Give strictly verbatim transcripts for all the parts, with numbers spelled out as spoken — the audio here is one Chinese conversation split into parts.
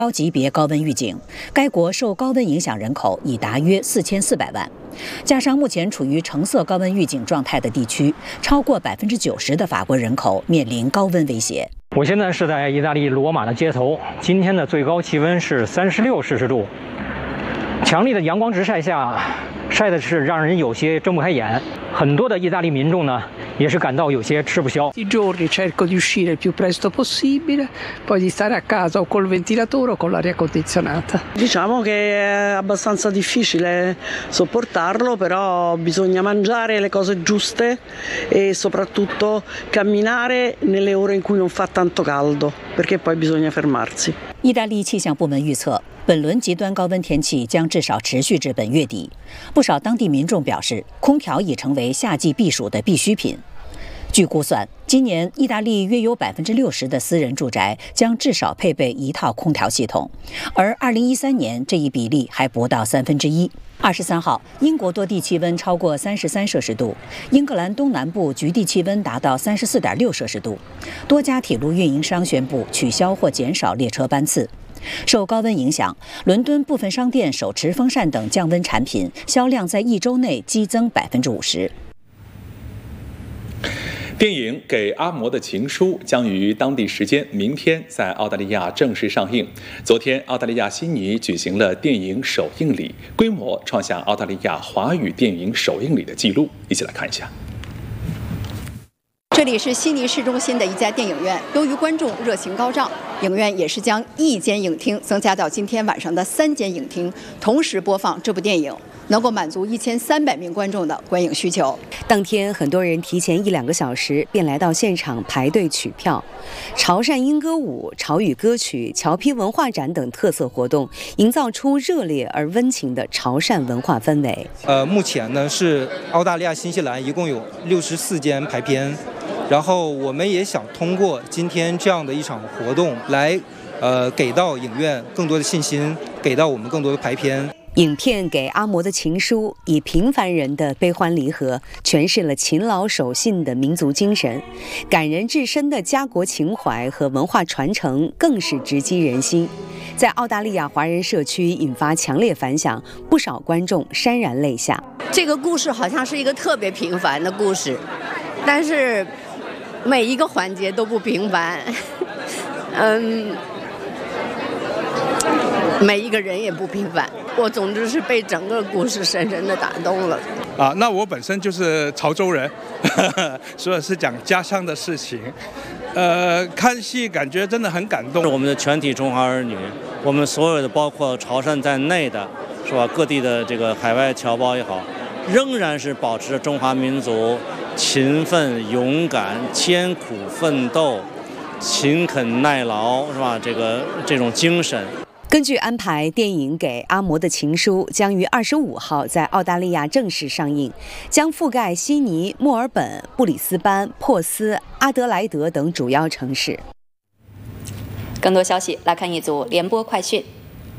高级别高温预警，该国受高温影响人口已达约四千四百万，加上目前处于橙色高温预警状态的地区，超过百分之九十的法国人口面临高温威胁。 我现在是在意大利罗马的街头，今天的最高气温是三十六摄氏度，强烈的阳光直晒下，晒的是让人有些睁不开眼。很多的意大利民众呢，也是感到有些吃不消。 I giorni cerco di uscire il più presto possibile, poi di stare a casa o col ventilatore o con l'aria condizionata. Diciamo che è abbastanza difficile sopportarlo, però bisogna mangiare le cose giuste e soprattutto camminare nelle ore in cui non fa tanto caldo, perché poi bisogna fermarsi. 意大利气象部门预测，本轮极端高温天气将至少持续至本月底。不少当地民众表示，空调已成为夏季避暑的必需品。据估算，今年意大利约有百分之六十的私人住宅将至少配备一套空调系统，而二零一三年这一比例还不到三分之一。二十三号，英国多地气温超过三十三摄氏度，英格兰东南部局地气温达到三十四点六摄氏度。多家铁路运营商宣布取消或减少列车班次。受高温影响，伦敦部分商店手持风扇等降温产品销量在一周内激增百分之五十。 电影《给阿嬷的情书》将于当地时间明天在澳大利亚正式上映。昨天，澳大利亚悉尼举行了电影首映礼，规模创下澳大利亚华语电影首映礼的纪录。一起来看一下。 这里是悉尼市中心的一家电影院，由于观众热情高涨，影院也是将一间影厅增加到今天晚上的三间影厅，同时播放这部电影，能够满足一千三百名观众的观影需求。 当天，很多人提前一两个小时便来到现场排队取票。潮汕莺歌舞、潮语歌曲、侨批文化展等特色活动，营造出热烈而温情的潮汕文化氛围。 呃，目前呢是澳大利亚、新西兰一共有六十四间排片。然后我们也想通过今天这样的一场活动来，呃，给到影院更多的信心，给到我们更多的排片。 影片《给阿嬷的情书》以平凡人的悲欢离合，诠释了勤劳守信的民族精神，感人至深的家国情怀和文化传承更是直击人心，在澳大利亚华人社区引发强烈反响，不少观众潸然泪下。 这个故事好像是一个特别平凡的故事，但是每一个环节都不平凡，嗯，每一个人也不平凡。我总之是被整个故事深深的打动了。 啊，那我本身就是潮州人，呵呵，所以是讲家乡的事情。呃，看戏感觉真的很感动。 我们的全体中华儿女，我们所有的包括潮汕在内的，是吧？各地的这个海外侨胞也好，仍然是保持着中华民族勤奋、勇敢、艰苦奋斗、勤恳耐劳，是吧？这个这种精神。 根据安排，电影《给阿嬷的情书》将于二十五号在澳大利亚正式上映，将覆盖悉尼、墨尔本、布里斯班、珀斯、阿德莱德等主要城市。 更多消息来看一组联播快讯。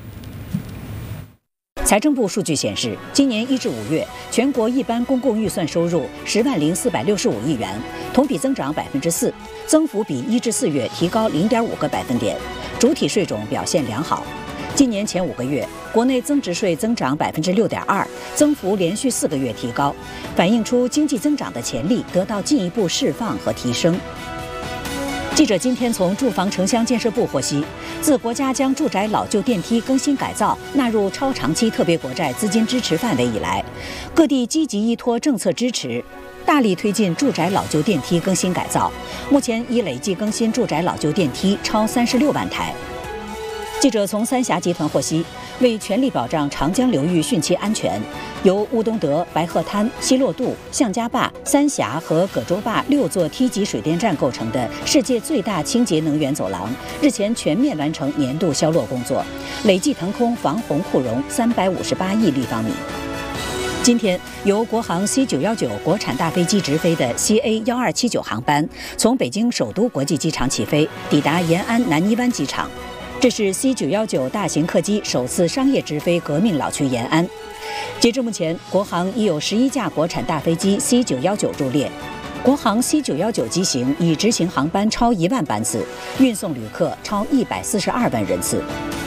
财政部数据显示，今年一至五月，全国一般公共预算收入十万零四百六十五亿元，同比增长百分之四，增幅比一至四月提高零点五个百分点，主体税种表现良好。今年前五个月，国内增值税增长百分之六点二，增幅连续四个月提高，反映出经济增长的潜力得到进一步释放和提升。记者今天从住房城乡建设部获悉，自国家将住宅老旧电梯更新改造纳入超长期特别国债资金支持范围以来，各地积极依托政策支持，大力推进住宅老旧电梯更新改造，目前已累计更新住宅老旧电梯超三十六万台。记者从三峡集团获悉，为全力保障长江流域汛期安全，由乌东德、白鹤滩、西洛渡、向家坝、三峡和葛洲坝六座梯级水电站构成的世界最大清洁能源走廊，日前全面完成年度消落工作，累计腾空防洪库容三百五十八亿立方米。今天，由国航 C 九一九国产大飞机直飞的 C A 一二七九航班从北京首都国际机场起飞，抵达延安南泥湾机场。这是 C 九一九大型客机首次商业直飞革命老区延安。截至目前，国航已有十一架国产大飞机 C 九一九入列。国航 C 九一九机型已执行航班超一万班次，运送旅客超一百四十二万人次。